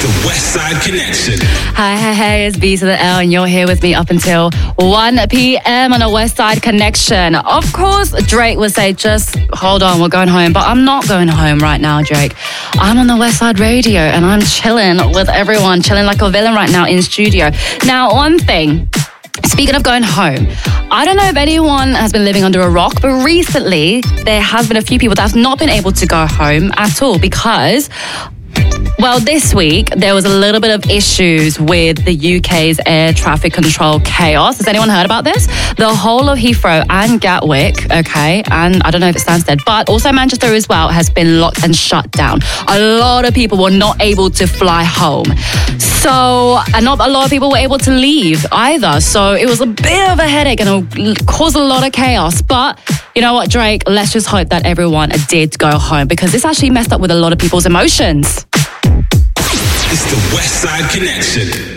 the West Side Connection. Hey, it's B to the L, and you're here with me up until 1 p.m. on the West Side Connection. Of course, Drake would say, just hold on, we're going home. But I'm not going home right now, Drake. I'm on the West Side Radio, and I'm chilling with everyone, chilling like a villain right now in studio. Now, one thing. Speaking of going home, I don't know if anyone has been living under a rock, but recently there has been a few people that have not been able to go home at all because, well, this week there was a little bit of issues with the UK's air traffic control chaos. Has anyone heard about this? The whole of Heathrow and Gatwick, okay, and I don't know if it's Stansted, but also Manchester as well, has been locked and shut down. A lot of people were not able to fly home. And not a lot of people were able to leave either. So it was a bit of a headache and it caused a lot of chaos. But you know what, Drake? Let's just hope that everyone did go home because this actually messed up with a lot of people's emotions. It's the West Side Connection.